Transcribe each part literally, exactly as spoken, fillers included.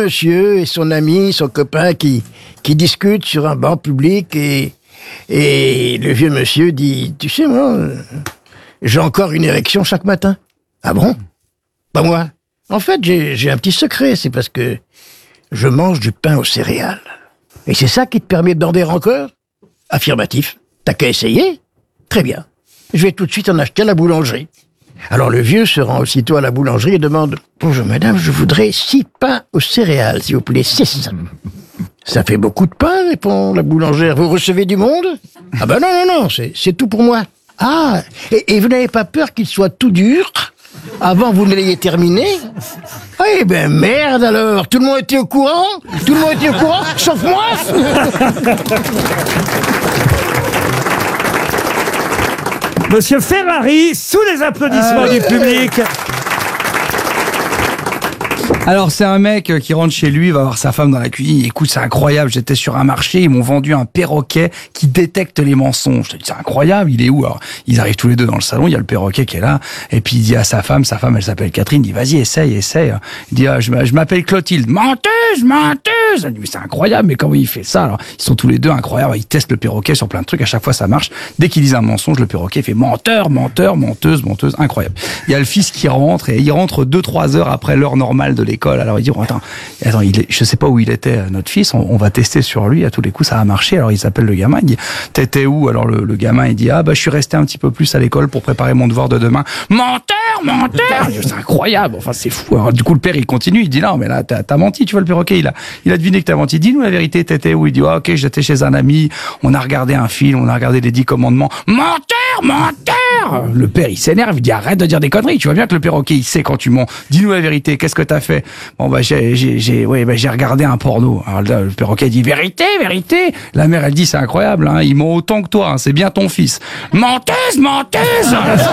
monsieur et son ami, son copain qui, qui discutent sur un banc public et, et le vieux monsieur dit, tu sais, moi, j'ai encore une érection chaque matin. Ah bon? Pas moi. En fait, j'ai, j'ai un petit secret, c'est parce que je mange du pain aux céréales. Et c'est ça qui te permet de bander encore? Affirmatif. T'as qu'à essayer? Très bien. Je vais tout de suite en acheter à la boulangerie. Alors le vieux se rend aussitôt à la boulangerie et demande « Bonjour madame, je voudrais six pains aux céréales, s'il vous plaît, six. » Ça fait beaucoup de pain, répond la boulangère. Vous recevez du monde? Ah ben non, non, non, c'est, c'est tout pour moi. Ah, et, et vous n'avez pas peur qu'il soit tout dur avant que vous ne l'ayez terminé? Eh ben merde alors, tout le monde était au courant? Tout le monde était au courant, sauf moi? Monsieur Ferrari, sous les applaudissements euh... du public. Alors c'est un mec qui rentre chez lui, il va voir sa femme dans la cuisine, écoute c'est incroyable, j'étais sur un marché, ils m'ont vendu un perroquet qui détecte les mensonges. Je te dis c'est incroyable, il est où? Alors ils arrivent tous les deux dans le salon, il y a le perroquet qui est là, et puis il dit à sa femme, sa femme elle s'appelle Catherine, il dit vas-y essaye, essaye. Il dit ah, je m'appelle Clotilde, menteuse, menteuse. Elle dit mais c'est incroyable, mais comment il fait ça? Alors ils sont tous les deux incroyables, ils testent le perroquet sur plein de trucs, à chaque fois ça marche. Dès qu'ils disent un mensonge, le perroquet fait menteur, menteur, menteuse, menteuse, incroyable. Il y a le fils qui rentre, et il rentre deux trois heures après l'heure normale de l'école. Alors il dit, oh, attends, attends il est, je sais pas où il était, notre fils, on, on va tester sur lui, à tous les coups ça a marché. Alors il s'appelle le gamin, il dit, t'étais où? Alors le, le gamin il dit, ah bah je suis resté un petit peu plus à l'école pour préparer mon devoir de demain. Menteur, menteur. C'est incroyable, enfin c'est fou. Alors du coup le père il continue, il dit, non mais là t'as, t'as menti, tu vois le perroquet, il a, il a deviné que t'as menti. Dis-nous la vérité, t'étais où? Il dit, oh, ok, j'étais chez un ami, on a regardé un film, on a regardé les dix commandements. Menteur, menteur. Le père il s'énerve, il dit, arrête de dire des conneries, tu vois bien que le perroquet il sait quand tu mens. Dis-nous la vérité, qu'est-ce que t'as fait? Bon bah j'ai j'ai j'ai ouais bah j'ai regardé un porno. Alors là, le perroquet dit vérité, vérité. La mère elle dit c'est incroyable, hein, ils ment autant que toi, hein, c'est bien ton fils. Menteuse, menteuse.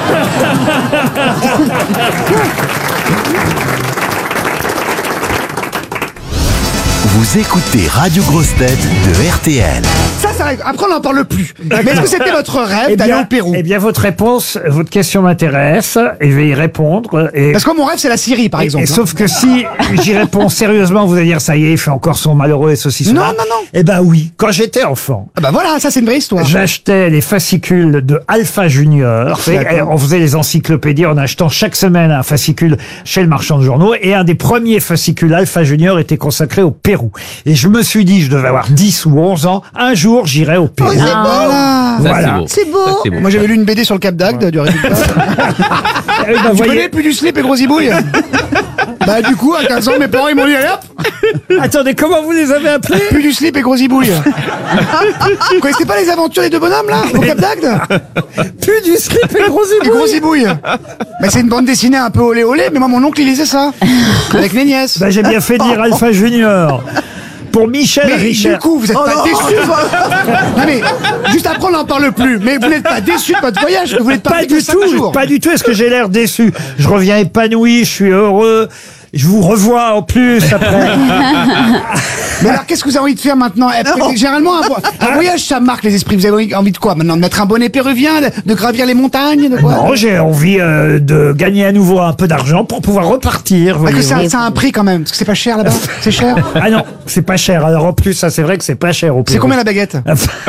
Vous écoutez Radio Grosse Tête de R T L. Ça, ça arrive. Après, on n'en parle plus. Mais est-ce que c'était votre rêve Eh d'aller bien, au Pérou? eh bien, votre réponse, votre question m'intéresse et je vais y répondre. Et... Parce que mon rêve, c'est la Syrie, par et, exemple. Et sauf que si j'y réponds sérieusement, vous allez dire, ça y est, il fait encore son malheureux et ceci, cela. Non, non, non. Eh ben oui. Quand j'étais enfant. Ah bah voilà, ça, c'est une vraie histoire. J'achetais les fascicules de Alpha Junior. Et on faisait les encyclopédies en achetant chaque semaine un fascicule chez le marchand de journaux. Et un des premiers fascicules Alpha Junior était consacré au Pérou. Et je me suis dit, je devais avoir dix ou onze ans, un jour j'irai au Pérou. Oh, c'est beau là. Voilà. C'est beau. Ça, c'est beau. Moi j'avais lu une B D sur le Cap d'Agde ouais. du résultat. Eh ben, tu voyez... connais plus du slip et gros zibouille. Bah du coup à quinze ans mes parents ils m'ont dit allez hop. Attendez, comment vous les avez appelés? Plus du slip et gros zibouille. Vous connaissez pas les aventures des deux bonhommes là au Cap d'Agde? Plus du slip et gros zibouille. Et gros zibouille. Bah c'est une bande dessinée un peu olé olé, mais moi mon oncle il lisait ça avec mes nièces. Bah j'ai bien fait dire Alpha Junior. Pour Michel mais Richard. Du coup, vous êtes oh pas non. déçus. Non mais, juste après, on n'en parle plus. Mais vous n'êtes pas déçus de votre voyage, que vous n'êtes pas, pas du tout. Jours. Pas du tout. Est-ce que j'ai l'air déçu? Je reviens épanoui, je suis heureux. Je vous revois en plus après. Mais alors, qu'est-ce que vous avez envie de faire maintenant? Généralement, un, un voyage, ça marque les esprits. Vous avez envie de quoi maintenant? De mettre un bonnet péruvien, de, de gravir les montagnes, de quoi? Non, j'ai envie euh, de gagner à nouveau un peu d'argent pour pouvoir repartir. Parce que ça, ça a un prix quand même. Parce que c'est pas cher là-bas. C'est cher. Ah non, c'est pas cher. Alors en plus, ça c'est vrai que c'est pas cher au Pérou. C'est combien la baguette?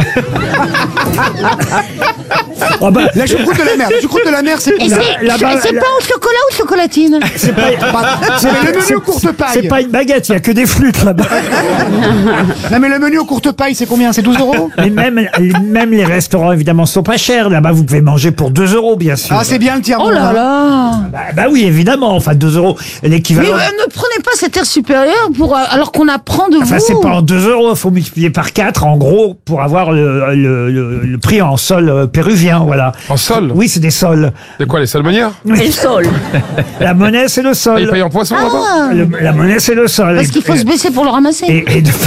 Oh bah, la choucroute de la mer. La choucroute de la mer, c'est c'est, la, la, c'est la... pas au chocolat ou chocolatine? C'est pas. C'est le menu aux courtes pailles. C'est pas une baguette, il y a que des flûtes là-bas. Non mais le menu aux courtes pailles, c'est combien? C'est douze euros? Mais même, même les restaurants évidemment sont pas chers. Là-bas, vous pouvez manger pour deux euros, bien sûr. Ah, c'est bien le tiers. Oh là là. Bah, bah oui, évidemment. Enfin, deux euros, l'équivalent. Mais euh, ne prenez pas cet air supérieur pour euh, alors qu'on apprend de enfin, vous. Enfin, c'est pas en deux euros. Il faut multiplier par quatre, en gros, pour avoir le, le, le, le prix en sol euh, péruvien, voilà. En sol? Oui, c'est des sols. De quoi, les solmonières? Oui. Les sols. La monnaie, c'est le sol. Et ils payent en poisson ah. là-bas? Le, la monnaie, c'est le sol. Parce qu'il faut et, se baisser pour le ramasser. Et, et, de...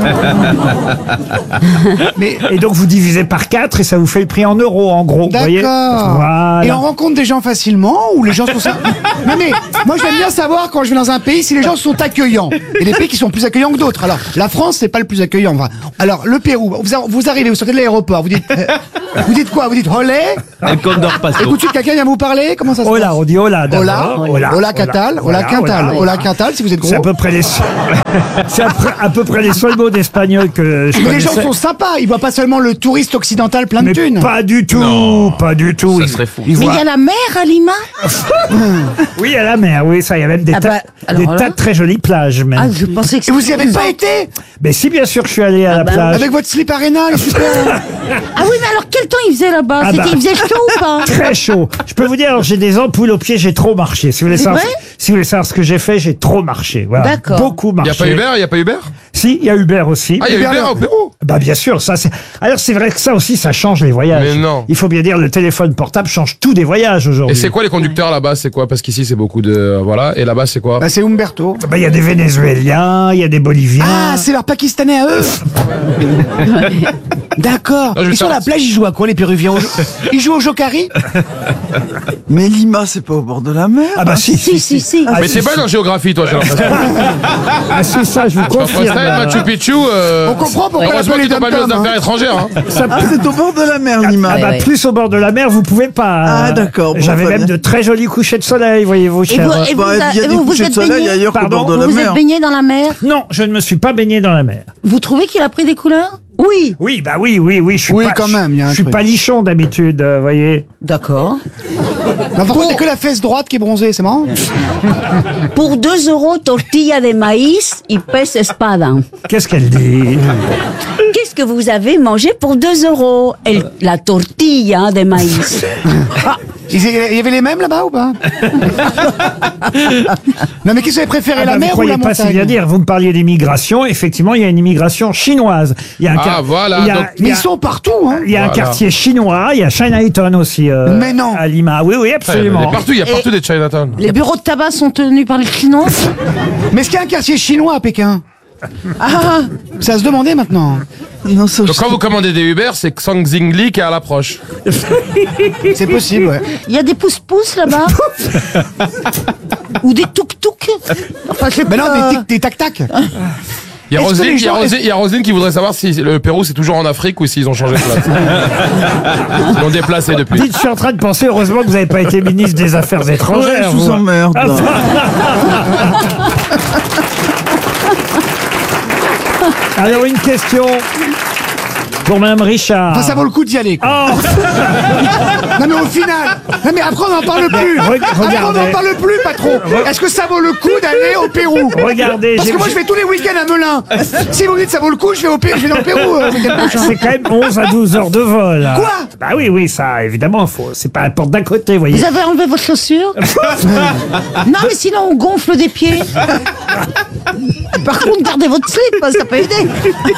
Mais, et donc, vous divisez par quatre et ça vous fait le prix en euros, en gros. D'accord. Voilà. Et on rencontre des gens facilement ou les gens sont... Non mais, moi j'aime bien savoir quand je vais dans un pays si les gens sont accueillants. Il y a des pays qui sont plus accueillants que d'autres. Alors, la France, c'est pas le plus accueillant. Enfin, alors, le Pérou, vous, vous arrivez, vous sortez de l'aéroport, vous dites... Euh, vous dites quoi? Vous dites, oh, Olé. El Condor Paso. Écoute, quelqu'un vient vous parler? Comment ça se Hola, passe? on dit hola d'abord. Hola, hola, Catal, hola, Quintal, hola, Quintal, si vous êtes gros. C'est à peu près les, c'est à peu, à peu près les seuls mots d'espagnol que je Mais les gens connaissais. sont sympas, ils voient pas seulement le touriste occidental plein de Mais thunes. pas du tout, Non. pas du tout. Ça Ils- serait fou. ils Mais il voient- y a la mer à Lima. Oui, à la mer, oui, ça, il y a même des, Ah tas, bah, alors des là- tas de très jolies plages, même. Ah, je pensais que Et vous y c'était avez plus pas en- été? Mais si, bien sûr, que je suis allé à la bah, plage. Avec votre slip arena, il est super. Ah oui, mais alors quel temps il faisait là-bas? Ah C'était- bah. Il faisait chaud ou pas? Très chaud. Je peux vous dire, alors, j'ai des ampoules aux pieds, j'ai trop marché. Si vous voulez C'est savoir, vrai si vous voulez savoir ce que j'ai fait, j'ai trop marché. Voilà. D'accord. Beaucoup Il n'y marché. a pas Uber Il n'y a pas Uber Si, il y a Uber aussi. Ah, il y a Uber, Uber là. au Pérou Bah bien sûr, ça c'est. Alors c'est vrai que ça aussi, ça change les voyages. Mais non. Il faut bien dire, le téléphone portable change tout des voyages Et aujourd'hui. c'est quoi les conducteurs là-bas? C'est quoi? Parce qu'ici, c'est beaucoup de. Voilà. Et là-bas, c'est quoi? Bah, c'est Umberto. Bah, il y a des Vénézuéliens, il y a des Boliviens. Ah, c'est leurs Pakistanais à eux. D'accord. Non, je vais Et sur faire- la plage, ils jouent à quoi, les Péruviens? Au jo- Ils jouent au jokari? Mais Lima, c'est pas au bord de la mer. Ah bah si, Si, si, si. Ah, Mais si, c'est pas si. en géographie, toi, j'ai l'impression. Ah si, ça, je vous Entre confirme. ça et Machu Picchu, euh, On comprend pourquoi heureusement on appelle qu'ils les t'ont pas mis aux dom-toms, affaires hein. étrangères. Hein. Ça Ah, c'est au bord de la mer, Lima. Ah bah ouais. plus au bord de la mer, vous pouvez pas. Ah, d'accord, bon, J'avais très même bien. de très jolis couchers de soleil, voyez-vous, Et cher. vous, et vous, Bah, il y a et des vous, vous couchers de êtes soleil baigné, ailleurs qu'au Pardon, bord de la vous mer. êtes baigné dans la mer? Non, je ne me suis pas baigné dans la mer. Vous trouvez qu'il a pris des couleurs? Oui. Oui, bah oui, oui, oui, je suis Oui, pas. quand même, il y a un Je suis truc. pas lichon d'habitude, euh, voyez. D'accord. Non, par contre, il y a que la fesse droite qui est bronzée, c'est marrant. Pour deux euros, tortilla de maïs y pez espada. Qu'est-ce qu'elle dit? Qu'est-ce que vous avez mangé pour deux euros? El- La tortilla de maïs. Ah, il y avait les mêmes là-bas ou pas? Non, mais qu'est-ce que vous avez préféré, Ah la bah, vous mer ou croyez la pas si montagne? bien dire. Vous me parliez d'immigration. Effectivement, il y a une immigration chinoise. Il y a un Ah, quar- voilà, Il y a, donc- il y Mais a- ils sont partout, hein. il y a un Voilà. quartier chinois. Il y a Chinatown aussi. euh, Mais non. À Lima. Oui, oui, Il y absolument. a partout, il y a partout des Chinatown. Les bureaux de tabac sont tenus par les Chinois? Mais est-ce qu'il y a un quartier chinois à Pékin? Ah, c'est à se demander maintenant. Non, ça, Donc je- quand vous commandez des Uber, c'est Xang Zingli qui est à l'approche. C'est possible, ouais. Il y a des pouces-pouces là-bas? Ou des touk-touk? Enfin, je sais Mais non, pas. des tic- des tac-tac. Il y a Est-ce que Roselyne, les il y a gens- Roselyne- il y a Roselyne qui voudrait savoir si le Pérou c'est toujours en Afrique ou s'ils ont changé de place. Ils l'ont déplacé depuis. Dites, je suis en train de penser, heureusement que vous n'avez pas été ministre des Affaires Ouais, étrangères. je vous vous. emmerde. là. Alors, une question pour Madame Richard. Enfin, ça vaut le coup d'y aller, quoi. Oh, Non, mais au final. Non, mais après, on n'en parle plus. Re- Après, on regardez. n'en parle plus, patron. Est-ce que ça vaut le coup d'aller au Pérou? regardez, Parce j'ai- que moi, je vais tous les week-ends à Melun. Si vous me dites ça vaut le coup, je vais au Pérou, je vais dans le Pérou euh, le week-end prochain. c'est quand même onze à douze heures de vol. Quoi? Bah oui, oui, ça, évidemment, faut, c'est pas la porte d'à côté, vous voyez. Vous avez enlevé vos chaussures? Non, mais sinon on gonfle des pieds. Par contre, gardez votre slip, ça peut aider.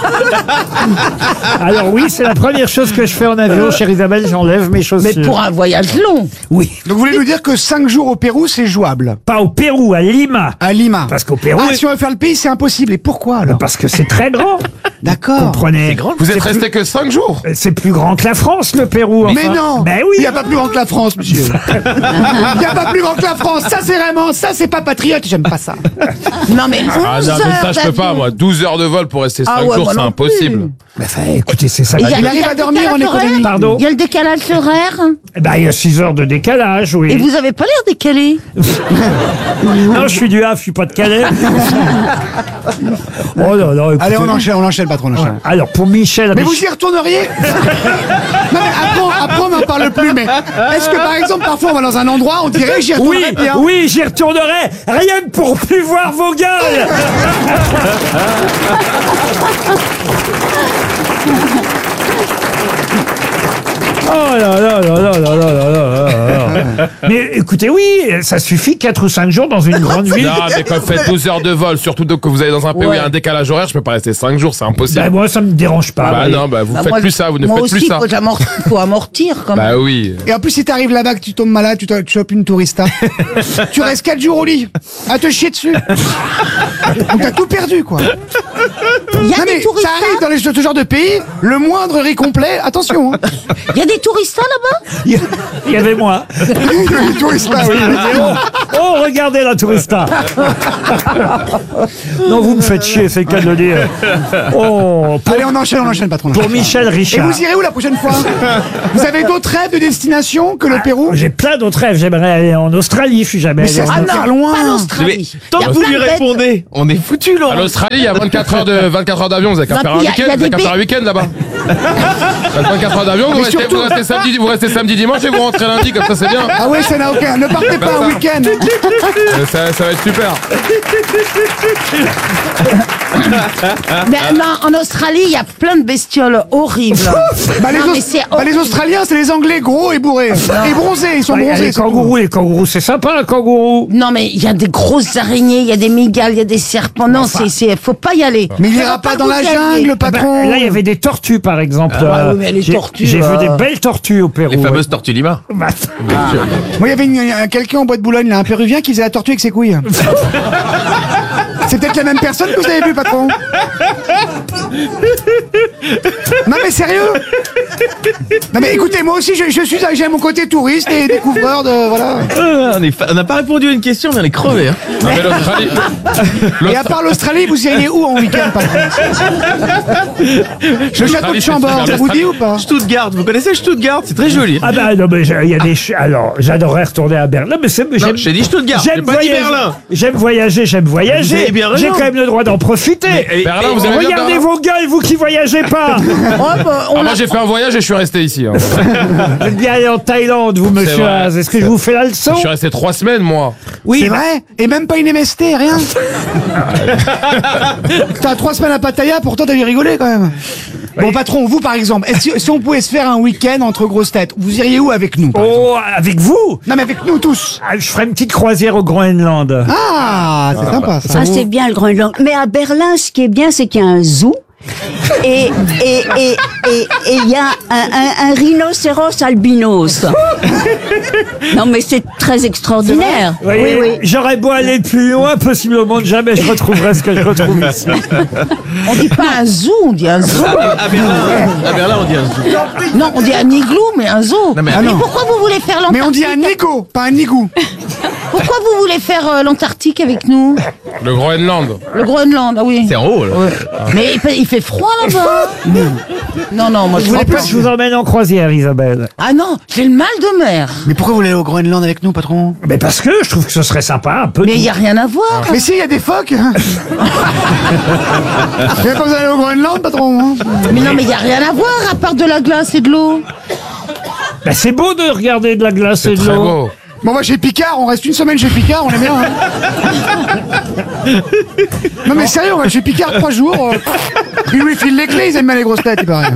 Alors oui, c'est la première chose que je fais en avion, chère Isabelle, j'enlève mes chaussures. Mais pour un voyage long. Oui, Donc, vous voulez nous dire que cinq jours au Pérou, c'est jouable? pas au Pérou, à Lima. À Lima. Parce qu'au Pérou, Ah, si on veut faire le pays, c'est impossible. Et pourquoi, alors? parce que c'est très grand. D'accord. Comprenez. Vous êtes C'est resté que cinq jours. plus- C'est plus grand que la France, le Pérou. Enfin. Mais non. Ben oui. Il n'y a pas plus grand que la France, monsieur. Il n'y a pas plus grand que la France. Ça, c'est vraiment, ça, c'est pas patriote. J'aime pas ça. Non, mais Ah onze non, mais ça heures je peux pas d'avion. moi. douze heures de vol pour rester cinq Ah ouais, jours, moi c'est non impossible. Ben, enfin, écoutez, c'est ça. Il y a- Il arrive il y a à le dormir en décalage horaire économie. Pardon. Il y a le décalage horaire. Eh ben, il y a six heures de décalage, oui. Et vous avez pas l'air décalé. Non, je suis du Havre, je suis pas de Calais. Oh là là, écoutez. Allez, on enchaîne, on enchaîne, patron, on enchaîne. Alors, pour Michel Mais vous Rich- y retourneriez? Non, mais après, on- après, on n'en parle plus, mais est-ce que, par exemple, parfois, on va dans un endroit, on dirait, j'y Oui, retournerais bien? oui, j'y retournerai, rien que pour plus voir vos gueules. Oh là là là là là là là là là. Mais écoutez, oui, ça suffit quatre ou cinq jours dans une grande ville. Non, mais quand vous faites douze heures de vol, surtout donc que vous allez dans un pays où il y a un décalage horaire, je peux pas rester cinq jours, c'est impossible. Ben, moi, ça me dérange pas. Bah oui. non, bah vous Bah, faites moi, plus ça, vous ne moi faites aussi, plus ça. Faut, amortir, faut amortir quand même. Bah oui. Et en plus, si t'arrives là-bas, que tu tombes malade, tu, te- tu chopes une tourista, tu restes quatre jours au lit, à te chier dessus. Donc t'as tout perdu, quoi. Il y a Non, des mais touristes. ça arrive dans les, ce genre de pays, le moindre riz complet, attention. Hein. Il y a des touristes là-bas. Il y- il y avait moi. Le tourista, oui. Oh, oh, regardez la tourista. Non, vous me faites chier, c'est le cas de le dire. Oh, pour, Allez, on enchaîne, on enchaîne, patron. pour Michel Et Richard. vous irez où la prochaine fois? Vous avez d'autres rêves de destination que le Pérou? J'ai plein d'autres rêves. J'aimerais aller en Australie, je suis jamais Mais allé c'est en super Australie. loin. Pas l'Australie. Tant Il y a que vous plein lui de bêtes. répondez, on est foutu, À Laurent. l'Australie, il y a vingt-quatre heures de, vingt-quatre heures d'avion, vous avez qu'à Non, faire puis un il y a- week-end, il y a vous avez des qu'à faire un week-end là-bas. vingt-quatre heures d'avion, vous Mais restez, surtout- vous, restez samedi, vous restez samedi, dimanche et vous rentrez lundi, comme ça c'est bien. Ah ouais, ça n'a aucun. Ne partez pas Bah, un ça. week-end. Euh, Ça, ça va être super. Mais non, en Australie, il y a plein de bestioles horribles. Bah, les, Non, Aus- mais c'est bah, les Australiens, c'est les Anglais gros et bourrés. Et bronzés, ils sont Ouais, bronzés. les c'est tout. kangourous, les kangourous, c'est sympa, un kangourou. Non, mais il y a des grosses araignées, il y a des migales, il y a des serpents. Non, c'est, c'est, faut pas y aller. Mais il Ça ira va pas dans vous la calmer. jungle, Ah bah, patron. là, il y avait des tortues, par exemple. ouais, Euh, mais les j'ai- tortues, J'ai euh, vu des belles tortues au Pérou. Les ouais. fameuses tortues Lima. Bah, Moi, il y avait une- un- quelqu'un au bois de Boulogne, là, un Péruvien qui faisait la tortue avec ses couilles. C'est peut-être la même personne que vous avez vu, patron. Non mais sérieux. Non mais écoutez, moi aussi, je, je suis, j'ai mon côté touriste et découvreur de, voilà. Euh, on est fa- on n'a pas répondu à une question, mais on est crevé. Hein. Non, mais l'Australie. Et à part l'Australie, vous iriez où en week-end, patron? Le château de Chambord, ça vous dit ou pas? Stuttgart, vous connaissez Stuttgart? C'est très joli. ah bah non, mais j'ai- il y a des... ch- Alors, j'adorerais retourner à Berlin, mais c'est... Non, j'aime- j'ai dit Stuttgart, j'ai J'aime pas dit voyager, Berlin. j'aime voyager, j'aime Vous voyager. avez bien raison. J'ai quand même le droit d'en profiter. Et- Berlin, vous et- avez bien Regardez Berlin vos gueules, vous qui voyagez pas. Oh, bah, on Ah, a- moi j'ai fait un voyage et je suis resté ici. hein. Vous êtes bien allé en Thaïlande, vous, monsieur vrai. Haas. Est-ce que je vous fais la leçon? Je suis resté trois semaines moi. Oui, C'est bah, vrai? Et même pas une M S T, rien? T'as trois semaines à Pattaya, pourtant t'avais rigolé quand même. Bon patron, vous par exemple, est-ce que- si on pouvait se faire un week-end entre grosses têtes, vous iriez où avec nous par exemple? oh, avec vous? Non mais avec nous tous. Ah, je ferai une petite croisière au Groenland. Ah, c'est sympa ça. Ah, c'est bien le Groenland. Mais à Berlin, ce qui est bien, c'est qu'il y a un zoo. Et et et et et il y a un, un, un rhinocéros albinos. Non mais c'est très extraordinaire. Vous voyez, Oui oui. J'aurais beau aller plus loin, possiblement jamais je retrouverai ce que je retrouve ici. on dit pas un zoo, on dit un zoo. À Berlin, à Berlin, on dit un zoo. Non, on dit un igloo, mais un zoo. Non, mais- mais Ah non. pourquoi vous voulez faire Mais on dit l'Antarctique? un nigo, pas un nigou. Pourquoi vous voulez faire euh, l'Antarctique avec nous? Le Groenland. Le Groenland, ah oui. C'est en haut, là. Ouais. Mais il fait, il fait froid là-bas. Non, non, moi je Vous voulez vois pas que je vous emmène en croisière, Isabelle? Ah non, j'ai le mal de mer. Mais pourquoi vous voulez aller au Groenland avec nous, patron? Mais parce que je trouve que ce serait sympa, un peu. Mais de- il n'y a rien à voir. Mais si, il y a des phoques. Vous n'avez pas besoin d'aller au Groenland, patron, hein? Mais non, mais il n'y a rien à voir à part de la glace et de l'eau. Bah, c'est beau de regarder de la glace et de Très l'eau. beau. Bon, moi, chez Picard, on reste une semaine chez Picard, on est bien, hein. Non, mais sérieux, on va chez Picard trois jours. euh, Ils lui filent les clés, ils aiment bien les grosses têtes, il paraît.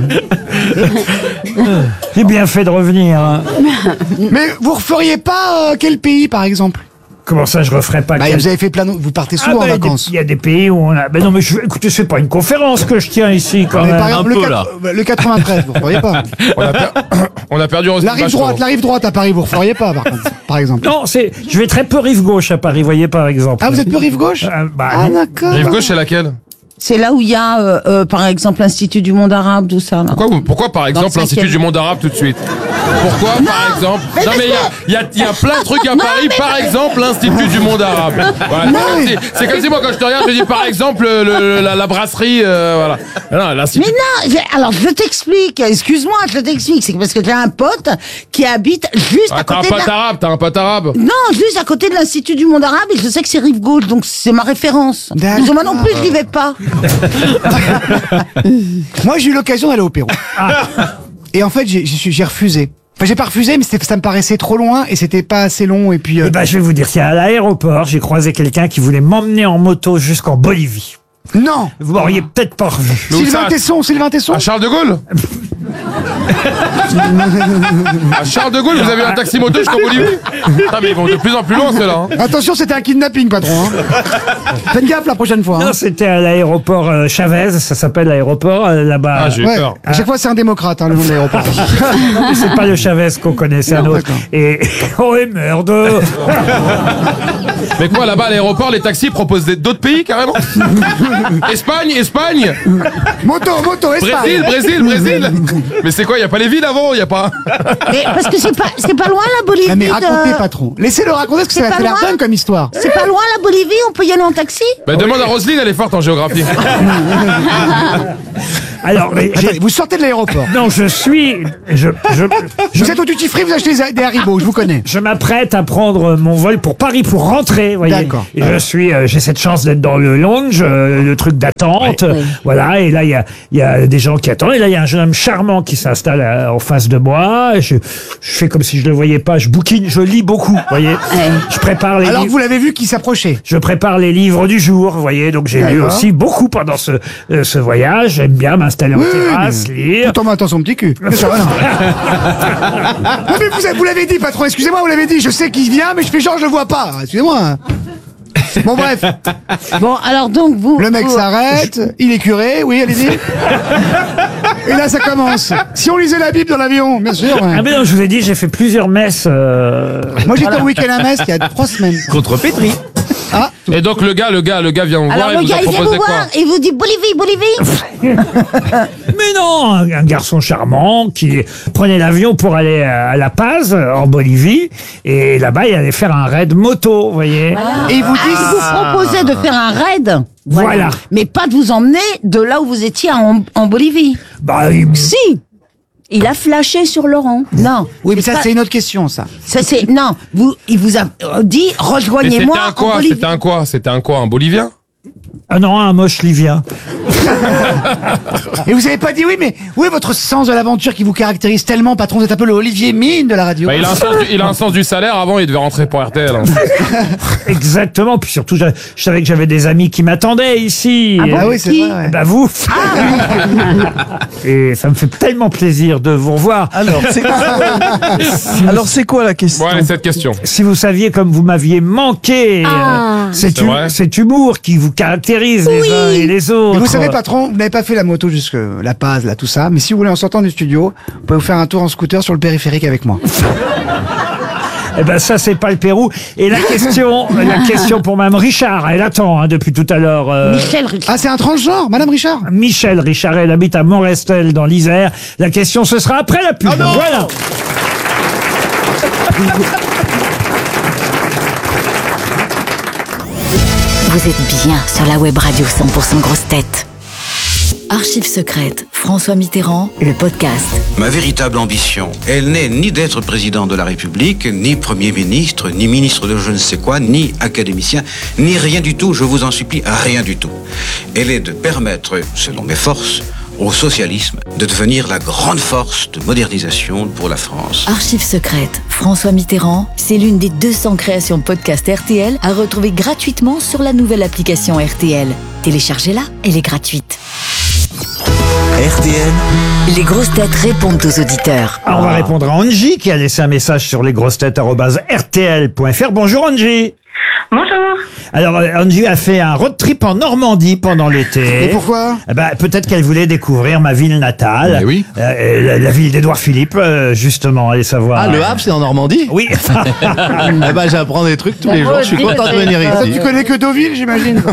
J'ai bien fait de revenir. hein. Mais vous referiez pas euh, quel pays, par exemple? Comment ça, je referais pas Bah, quel- vous avez fait plein de... Vous partez Ah, souvent bah, il y en a des- vacances. Il y a des pays où on a. Ben non, mais je... écoutez, c'est pas une conférence que je tiens ici quand Mais même. par exemple, un le, peu, quatre- là. euh, le quatre-vingt-treize, vous referiez pas. On a, per- on a perdu Roselyne La rive Bachelot. droite, la rive droite à Paris, vous referiez pas, par contre, par exemple. Non, c'est. Je vais très peu rive gauche à Paris, voyez par exemple. Ah, vous êtes peu rive gauche? Ah, bah, Ah, non. d'accord. Rive gauche c'est laquelle? C'est là où il y a, euh, euh, par exemple, l'Institut du monde arabe, tout ça. Là. Pourquoi, vous- pourquoi par exemple le l'Institut cinquième. du monde arabe tout de suite? Pourquoi par exemple? mais Non mais il y a, il y, a, il y a plein de trucs à Paris, par exemple l'Institut du monde arabe. Voilà, c'est comme si- c'est comme si moi quand je te regarde je dis par exemple le- le- la, la brasserie, euh, voilà. Non, l'Institut. Mais non, j'ai- alors je t'explique, excuse-moi, je t'explique, c'est parce que j'ai un pote qui habite juste Ah, à t'as un côté de pote la... arabe, t'as un pote arabe. Non, juste à côté de l'Institut du monde arabe, et je sais que c'est rive gauche, donc c'est ma référence. D'accord. Parce que moi non plus, je n'y vais pas. Moi, j'ai eu l'occasion d'aller au Pérou. Et en fait, j'ai j'ai- j'ai refusé. Enfin, j'ai pas refusé, mais c'était- ça me paraissait trop loin et c'était pas assez long. Et puis, euh, Eh ben, je vais vous dire, tiens, à l'aéroport, j'ai croisé quelqu'un qui voulait m'emmener en moto jusqu'en Bolivie. non. Vous m'auriez peut-être pas revu. Mais où Sylvain ça Tesson, Sylvain Tesson. À Charles de Gaulle. À Charles de Gaulle, vous avez un taxi moto jusqu'en Bolivie. Ah mais ils vont de plus en plus loin ceux-là. Hein. Attention, c'était un kidnapping, patron. Hein. Faites gaffe la prochaine fois. hein. Non, c'était à l'aéroport euh, Chavez, ça s'appelle l'aéroport euh, là-bas. Ah j'ai eu Ouais. peur. À chaque fois, c'est un démocrate, hein, le nom de l'aéroport. Non, mais c'est pas le Chavez qu'on connaît, c'est un Non, autre. d'accord. Et oh et merde. Mais quoi là-bas à l'aéroport, les taxis proposent des- d'autres pays carrément. Espagne, Espagne, Moto, moto, Espagne. Brésil, Brésil, Brésil. Mais c'est quoi, il y a pas les villes avant, il y a pas. Mais parce que c'est pas, c'est pas loin la Bolivie. Ah, mais de- racontez, patron. Laissez-le raconter parce que C'est ça pas a l'air loin dingue comme histoire. C'est pas loin la Bolivie, on peut y aller en taxi. Bah, demande à Roselyne, elle est forte en géographie. Alors, mais j'ai- Attendez, vous sortez de l'aéroport. non, je suis, je, je, je, Vous êtes au duty free, vous achetez des- des Haribo, je vous connais. je m'apprête à prendre mon vol pour Paris pour rentrer, voyez. D'accord. Et je suis, euh, j'ai cette chance d'être dans le lounge, euh, le truc d'attente, euh, voilà. Et là, il y a, il y a des gens qui attendent. Et là, il y a un jeune homme charmant qui s'installe euh, en face de moi. Et Je, je fais comme si je le voyais pas. Je bouquine, je lis beaucoup, voyez. Je prépare les Alors livres. vous l'avez vu qui s'approchait. Je prépare les livres du jour, vous voyez. Donc j'ai lu D'accord. aussi beaucoup pendant ce, euh, ce voyage. J'aime bien m'installer en Oui, terrasse, lire. Tout en maintenant son petit cul. Mais ça va, non. Non, mais vous, vous l'avez dit, patron, excusez-moi, vous l'avez dit, je sais qu'il vient, mais je fais genre je le vois pas. Excusez-moi. Bon, bref, Bon, alors donc vous. le mec vous- s'arrête, il est curé, oui, allez-y. Et là, ça commence. Si on lisait la Bible dans l'avion, bien sûr. ouais. Ah mais non, je vous ai dit, j'ai fait plusieurs messes. euh, Moi, j'étais au week-end à Metz il y a trois semaines. Contre Petri. Ah, Et donc le gars, le gars, le gars vient vous Alors voir et le vous a gars il vient vous proposé quoi? voir et vous dit Bolivie, Bolivie. Mais non, un, un garçon charmant qui prenait l'avion pour aller à La Paz, en Bolivie, et là-bas, il allait faire un raid moto, vous voyez. et il vous Ah, il dit, vous proposait de faire un raid. Voilà. Mais pas de vous emmener de là où vous étiez en, en Bolivie. Bah, il- Si, il a flashé sur Laurent. Non. oui, mais ça, pas- c'est une autre question, ça. Ça c'est non. Vous, il vous a euh, dit Et c'était rejoignez-moi un en quoi? Bolivie. C'était un quoi? C'était un quoi? Un Bolivien? ah non, un moche livien. Et vous avez pas dit oui, mais où est votre sens de l'aventure qui vous caractérise tellement, patron? Vous êtes un peu le Olivier Mine de la radio. Bah, il, a un sens du, il a un sens du salaire. Avant, il devait rentrer pour R T L. hein. Exactement. Puis surtout, je, je savais que j'avais des amis qui m'attendaient ici. Ah bon, Ah oui, c'est qui vrai. ouais. Bah vous. Et ça me fait tellement plaisir de vous revoir. Alors, c'est quoi Alors, c'est quoi la question Bon, allez, cette question. Si vous saviez comme vous m'aviez manqué, Ah. euh, cet, C'est hu- vrai cet humour qui vous caractérise les uns et les autres. Mais vous savez, patron, vous n'avez pas fait la moto jusque La Paz, là, tout ça. Mais si vous voulez, en sortant du studio, vous pouvez vous faire un tour en scooter sur le périphérique avec moi. Eh ben ça c'est pas le Pérou. Et la question, la question pour Mme Richard, elle attend hein, depuis tout à l'heure. euh, Michel Richard. Ah, c'est un transgenre, Madame Richard? Michel Richard, elle habite à Montrestel dans l'Isère. La question ce sera après la pub. Voilà. Vous êtes bien sur la web radio cent pour cent grosse tête. Archives secrètes, François Mitterrand, le podcast. Ma véritable ambition, elle n'est ni d'être président de la République, ni Premier ministre, ni ministre de je ne sais quoi, ni académicien, ni rien du tout, je vous en supplie, rien du tout. Elle est de permettre, selon mes forces, au socialisme de devenir la grande force de modernisation pour la France. Archives secrètes, François Mitterrand, c'est l'une des deux cents créations podcast R T L à retrouver gratuitement sur la nouvelle application R T L. Téléchargez-la, elle est gratuite. R T L, Les grosses têtes répondent aux auditeurs. Alors, on va répondre à Angie qui a laissé un message sur lesgrossetêtes arobase r t l point f r. Bonjour Angie. Bonjour. Alors euh, Angie a fait un road trip en Normandie pendant l'été. Et pourquoi? Eh ben, peut-être qu'elle voulait découvrir ma ville natale. Mais oui. Euh, la, la ville d'Édouard Philippe, euh, justement, allez savoir. Ah, le Havre, c'est en Normandie? Oui. Eh ben, j'apprends des trucs tous les jours. Je suis content de venir Ah, ici. tu connais que Deauville, j'imagine.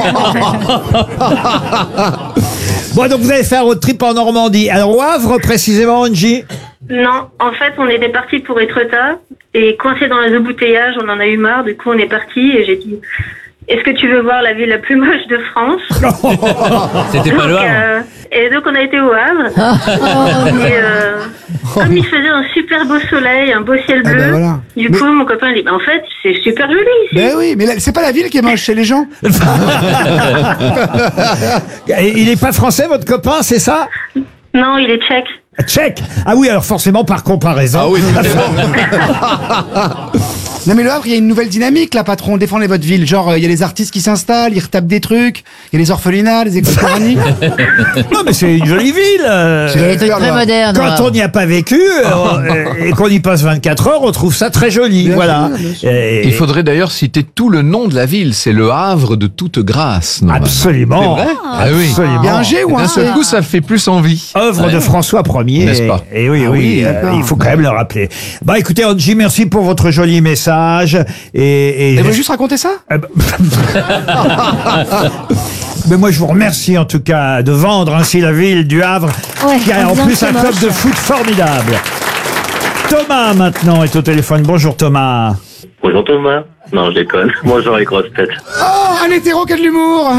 Bon, donc vous avez fait un road trip en Normandie. Alors, au Havre, précisément, Angie? Non, en fait, on était parti pour Étretat et coincé dans les embouteillages, on en a eu marre. Du coup, on est parti et j'ai dit est-ce que tu veux voir la ville la plus moche de France? C'était pas le Donc, Havre. euh, Et donc, on a été au Havre. et euh, comme il faisait un super beau soleil, un beau ciel Ah bleu, ben voilà. du Mais- coup, mon copain dit bah, en fait, c'est super joli ici. Ben oui, mais là, c'est pas la ville qui est moche, c'est les gens. Et il est pas français, votre copain, c'est ça? Non, il est tchèque. Tchèque. Ah oui, alors forcément, par comparaison. Ah oui, Non mais le Havre, il y a une nouvelle dynamique là, patron. Défendez votre ville. Genre, euh, il y a les artistes qui s'installent, ils retapent des trucs. Il y a les orphelinats, les écoles coraniques. Non, mais c'est une jolie ville. euh. C'est des trucs très modernes. Quand on n'y a pas vécu euh, euh, et qu'on y passe vingt-quatre heures, on trouve ça très joli. Bien voilà. sûr, bien sûr. Et- Il faudrait d'ailleurs citer tout le nom de la ville. C'est le Havre de toute grâce. normalement. Absolument. C'est vrai Ah oui. Absolument. Il y a un G ou un D'un seul C? coup, ça fait plus envie. Œuvre de François Ier. N'est-ce pas? Et oui, Ah oui, oui, euh, d'accord. il faut quand même le rappeler. Bah écoutez, Angie, merci pour votre joli message. Et, et, Et vous voulez juste raconter ça? Eh ben- Mais moi, je vous remercie en tout cas de vendre ainsi la ville du Havre, Ouais, qui a en bien, plus c'est un club moche. de foot formidable. Thomas maintenant est au téléphone. Bonjour Thomas. Bonjour Thomas. Non, je déconne. Bonjour les grosses têtes. Oh, un hétéro qui a de l'humour.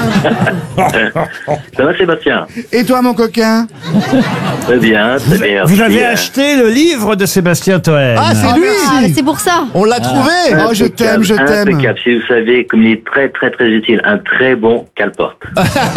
Ça va Sébastien? Et toi, mon coquin? Très bien, très bien. Vous avez merci. acheté le livre de Sébastien Toen. Ah, c'est lui. Ah, mais c'est pour ça. On l'a trouvé. Oh, je t'aime, je t'aime. Impeccable. Si vous savez, comme il est très très très utile, un très bon cale-porte.